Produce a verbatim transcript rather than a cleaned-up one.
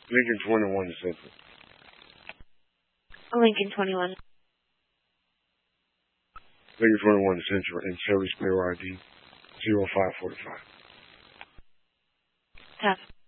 Lincoln twenty-one to Central. Lincoln twenty-one. Lincoln twenty-one to Central and Shelby's payroll I D zero five four five. Tap.